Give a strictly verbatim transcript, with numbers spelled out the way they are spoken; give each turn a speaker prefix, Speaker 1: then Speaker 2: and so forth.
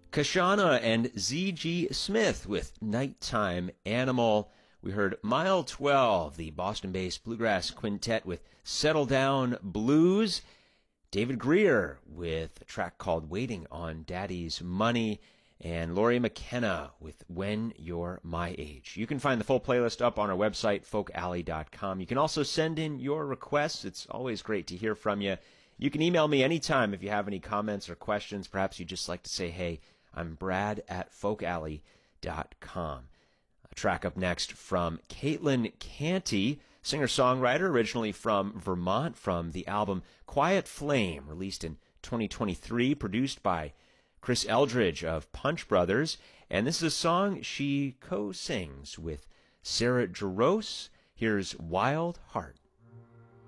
Speaker 1: Kashana and Z G Smith with Nighttime Animal. We heard Mile twelve, the Boston-based bluegrass quintet with Settle Down Blues. David Greer with a track called Waiting on Daddy's Money. And Laurie McKenna with When You're My Age. You can find the full playlist up on our website, folk alley dot com. You can also send in your requests. It's always great to hear from you. You can email me anytime if you have any comments or questions. Perhaps you'd just like to say, hey, I'm Brad at folk alley dot com. A track up next from Caitlin Canty, singer-songwriter originally from Vermont, from the album Quiet Flame, released in twenty twenty-three, produced by Chris Eldridge of Punch Brothers. And this is a song she co-sings with Sarah Jarosz. Here's Wild Heart.